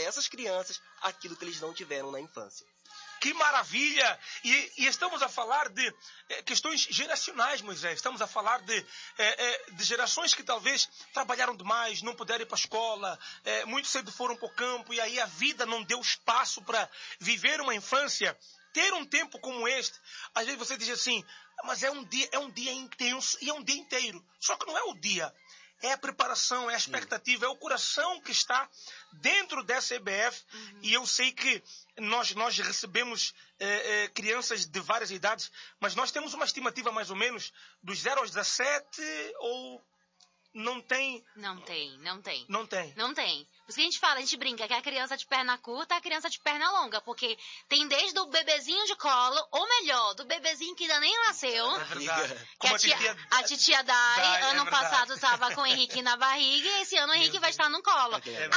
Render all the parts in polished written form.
essas crianças aquilo que eles não tiveram na infância. Que maravilha! E estamos a falar de questões geracionais, Moisés. Estamos a falar de gerações que talvez trabalharam demais, não puderam ir para a escola, muito cedo foram para o campo, e aí a vida não deu espaço para viver uma infância. Ter um tempo como este, às vezes você diz assim, mas é um dia intenso e é um dia inteiro. Só que não é o dia. É a preparação, é a expectativa, é o coração que está dentro dessa EBF. E eu sei que nós recebemos crianças de várias idades, mas nós temos uma estimativa mais ou menos dos 0 aos 17 ou não tem? Não tem. Não tem. Não tem. Por isso que a gente brinca que a criança de perna curta é a criança de perna longa, porque tem desde o bebezinho de colo, ou melhor, do bebezinho que ainda nem nasceu. É verdade. Que a titia Dari, ano passado, estava com o Henrique na barriga, e esse ano o Henrique vai estar no colo.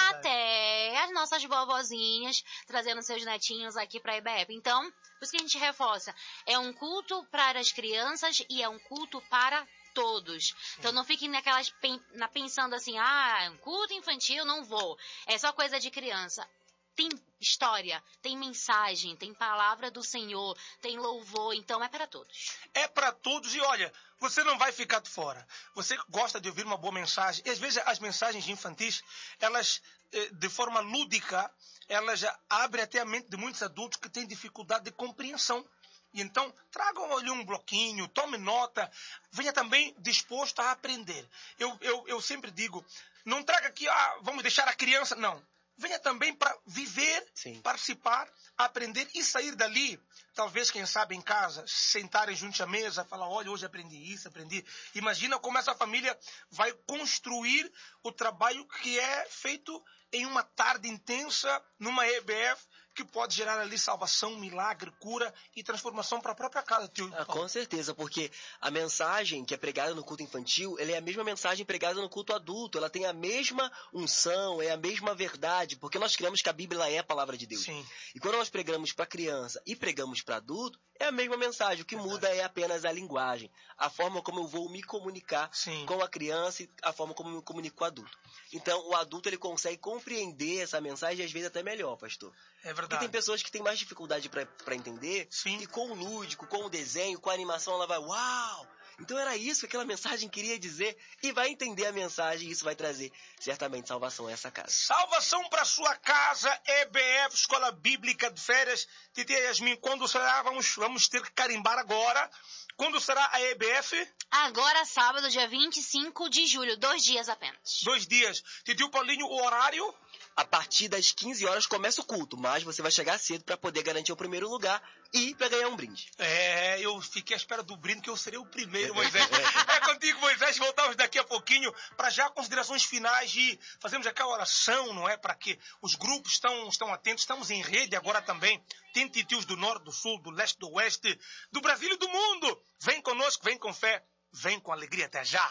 Até as nossas vovozinhas trazendo seus netinhos aqui para a EBF. Então, por isso que a gente reforça, é um culto para as crianças e é um culto para todos. Então não fiquem pensando assim, um culto infantil, não vou. É só coisa de criança. Tem história, tem mensagem, tem palavra do Senhor, tem louvor, então é para todos. É para todos e olha, você não vai ficar de fora. Você gosta de ouvir uma boa mensagem. E às vezes as mensagens infantis, elas, de forma lúdica, elas abrem até a mente de muitos adultos que têm dificuldade de compreensão. E então, tragam ali um bloquinho, tome nota, venha também disposto a aprender. Eu sempre digo, não traga aqui, vamos deixar a criança, não. Venha também para viver, participar, aprender e sair dali. Talvez, quem sabe, em casa, sentarem junto à mesa, falar, olha, hoje aprendi isso, aprendi. Imagina como essa família vai construir o trabalho que é feito em uma tarde intensa, numa EBF, que pode gerar ali salvação, milagre, cura e transformação para a própria casa, tio. Com certeza, porque a mensagem que é pregada no culto infantil, ela é a mesma mensagem pregada no culto adulto, ela tem a mesma unção, é a mesma verdade, porque nós cremos que a Bíblia é a palavra de Deus. Sim. E quando nós pregamos para criança e pregamos para adulto, é a mesma mensagem, o que muda é apenas a linguagem, a forma como eu vou me comunicar com a criança e a forma como eu me comunico com o adulto. Então, o adulto ele consegue compreender essa mensagem e às vezes até melhor, pastor. É verdade. Porque tem pessoas que têm mais dificuldade para entender, e com o lúdico, com o desenho, com a animação, ela vai, uau! Então era isso que aquela mensagem queria dizer, e vai entender a mensagem, e isso vai trazer certamente salvação a essa casa. Salvação para sua casa, EBF, Escola Bíblica de Férias. Titia Yasmin, quando será? Vamos ter que carimbar agora. Quando será a EBF? Agora, sábado, dia 25 de julho, 2 dias apenas. 2 dias. Titio Paulinho, o horário? A partir das 15 horas começa o culto, mas você vai chegar cedo para poder garantir o primeiro lugar e para ganhar um brinde. Eu fiquei à espera do brinde, que eu serei o primeiro, Moisés. É contigo, Moisés. Voltamos daqui a pouquinho para já considerações finais e fazemos aquela oração, não é? Para que os grupos estão atentos. Estamos em rede agora também. Tem titios do norte, do sul, do leste, do oeste, do Brasil e do mundo. Vem conosco, vem com fé, vem com alegria. Até já.